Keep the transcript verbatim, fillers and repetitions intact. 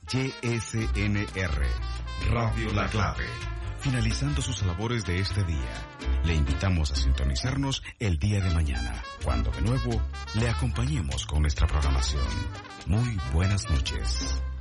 Y S N R, Radio La Clave. Finalizando sus labores de este día, le invitamos a sintonizarnos el día de mañana, cuando de nuevo le acompañemos con nuestra programación. Muy buenas noches.